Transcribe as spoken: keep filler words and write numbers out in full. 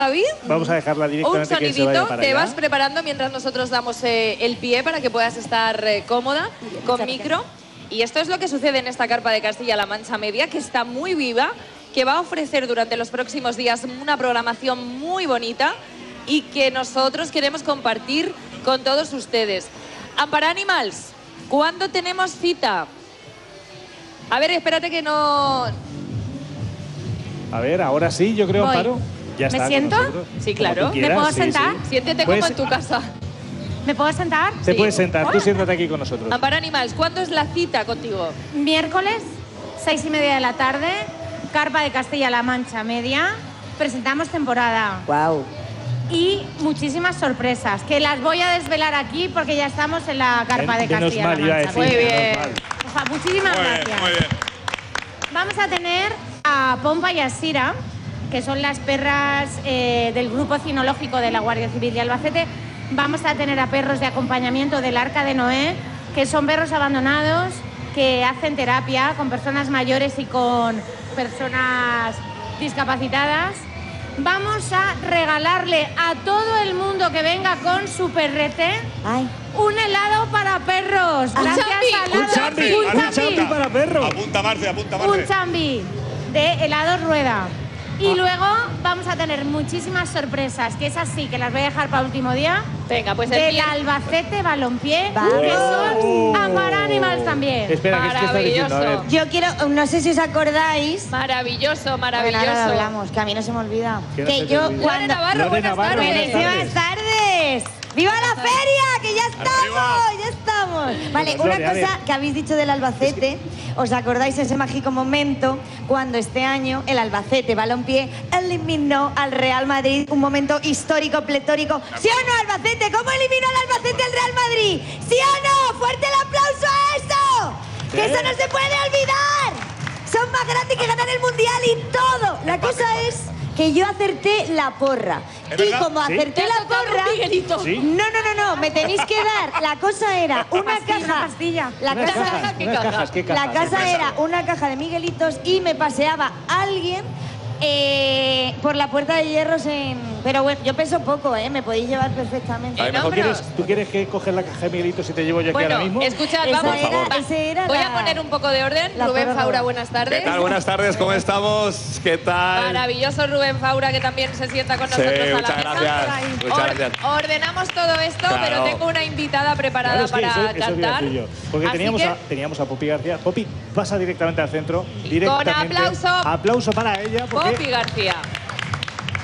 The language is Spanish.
David, vamos a dejarla directamente un que se vaya sonidito, para te allá. vas preparando mientras nosotros damos eh, el pie para que puedas estar eh, cómoda, con micro. Y esto es lo que sucede en esta carpa de Castilla-La Mancha Media, que está muy viva, que va a ofrecer durante los próximos días una programación muy bonita y que nosotros queremos compartir con todos ustedes. Ampara Animals, ¿cuándo tenemos cita? A ver, espérate que no... A ver, ahora sí, yo creo, Voy. Amparo. Ya ¿Me está con siento? nosotros. Sí, Como claro. tú quieras, ¿Me puedo sí, sentar? sí. Siéntete Pues- como en tu casa. ¿Me puedo sentar? Te Sí. puedes sentar, tú siéntate aquí con nosotros. Ampara Animals, ¿cuándo es la cita contigo? Miércoles, seis y media de la tarde, carpa de Castilla-La Mancha Media. Presentamos temporada. Wow. Y muchísimas sorpresas, que las voy a desvelar aquí porque ya estamos en la carpa de Menos Castilla-La mal, iba a Mancha. decir, Muy menos bien. mal. O sea, muchísimas Muy gracias. bien, muy bien. Vamos a tener a Pompa y a Sira, que son las perras eh, del Grupo Cinológico de la Guardia Civil de Albacete. Vamos a tener a perros de acompañamiento del Arca de Noé, que son perros abandonados, que hacen terapia con personas mayores y con personas discapacitadas. Vamos a regalarle a todo el mundo que venga con su perrete Ay. un helado para perros. Un Gracias champi, a un Lado- champi, un un champi. Champi para perro. Apunta Marce, apunta Un Marce. chambi de helado rueda. Y luego vamos a tener muchísimas sorpresas, que esas sí, que las voy a dejar para último día, Venga, pues el del mier- Albacete Balompié, Vamos. que son Ampara Animals también. Espera, que es que está diciendo, a ver. Maravilloso. Yo quiero, no sé si os acordáis. Maravilloso, Bueno, maravilloso. ahora lo hablamos, que a mí no se me olvida. Que no se Que te yo olvide. Lore cuando... Navarro, Lore buenas Navarro, tardes. buenas tardes. Buenas tardes. ¡Viva la feria! ¡Que ya estamos! Arriba. ¡Ya estamos! Vale, Gloria, una a ver. cosa que habéis dicho del Albacete, ¿os acordáis ese mágico momento cuando este año el Albacete Balompié eliminó al Real Madrid? Un momento histórico, pletórico. ¿Sí o no, Albacete? ¿Cómo eliminó al Albacete al Real Madrid? ¿Sí o no? ¡Fuerte el aplauso a eso! ¡Que eso no se puede olvidar! Son más grandes que ganar el Mundial y todo. La cosa es que yo acerté la porra. ¿Es Y verdad? como ¿Sí? acerté Te ha la tocado porra... un Miguelito. ¿Sí? No, no, no, no, me tenéis que dar. La cosa era una Pastilla, caja. pastilla. La Unas casa, cajas, ¿qué unas caja? cajas, ¿qué cajas? la casa era una caja de Miguelitos y me paseaba alguien eh, por la puerta de hierros en... Pero bueno, yo peso poco, ¿eh? Me podéis llevar perfectamente. Ay, A lo mejor hombros. quieres, ¿tú quieres que coges la caja de Miguelitos y te llevo yo aquí ahora Bueno, mismo? escuchad, Esa vamos. era- va. ese era Voy la- a poner un poco de orden. la Rubén porra. Faura, buenas tardes. ¿Qué tal? Buenas tardes, ¿cómo estamos? ¿Qué tal? Maravilloso Rubén Faura, que también se sienta con Sí, nosotros a la muchas mesa. gracias, muchas Or- gracias. Ordenamos todo esto, Claro. pero tengo una invitada preparada Claro, es que para eso, eso iba a cantar. decir yo. Porque Así teníamos, que, a, teníamos a Poppy García. Poppy, pasa directamente al centro. Y Directamente. con aplauso. Aplauso para ella. Porque Poppy García.